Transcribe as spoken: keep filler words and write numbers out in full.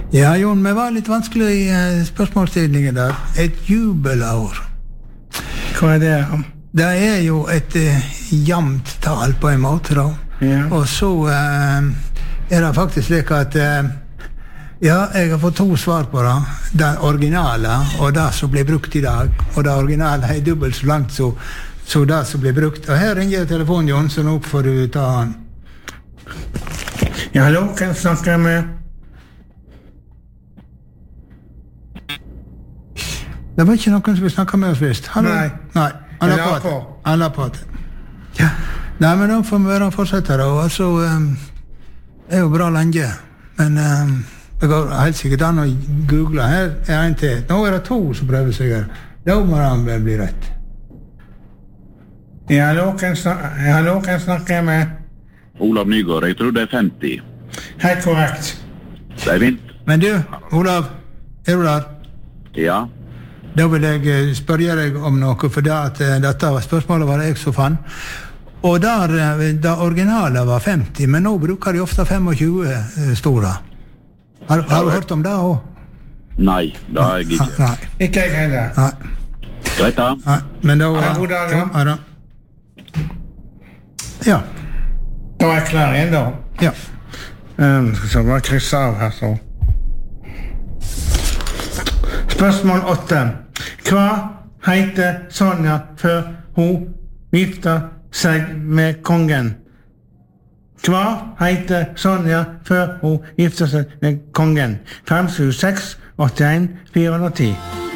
Ja, Jon, vi var litt vanskelig i uh, spørsmålstidningen der. Et jubelår. Hva er det? Det er jo et uh, jamt tal på en måte, da. Ja. Og så uh, er det faktisk slik at uh, ja, jeg har fått to svar på det. Det originale og det som blir brukt i dag. Og det originale er dobbelt så langt så, så det som blir brukt. Og her ringer telefonen, Jon, så nå får du ta han. Ja, hallo, kan jeg snakke med? Det var ikke noen som vil snakke med oss først. Hallo? Nei. Nei. Han Jeg la la på. på. Han la på. Ja. Nei, men da får vi være fortsette da. Altså, um, det er jo bra lenge. Men um, det går helt sikkert an å google. Her er en til. Nå er det to som prøver seg her. Da må han vel bli rett. Ja, hallo, kan jeg snakke, ja, hallo, kan jeg snakke med? Olav Nygaard, jeg tror det er femti. Helt korrekt. Det er fint. Men du, Olav, er du der? Ja. Da vil jeg eh, spørre deg om noe, for det at eh, dette var spørsmålet var det jeg som fann. Og der, eh, det originale var femti, men nå bruker de ofte tjuefem eh, store. Har, har du hørt om det også? Nei, det har jeg ikke. Nei. Ikke jeg heller. Nei. Greit da. Nei. Men da... Ha en god dag, da. Ja, da. Ja. Da er jeg klar igjen, da. Ja. Um, skal vi bare krysse av her, så. Spørsmål åtte. Hva heter Sonja før hun gifter seg med kongen? Hva heter Sonja før hun gifter seg med kongen? fem sju seks åtte en fire ti.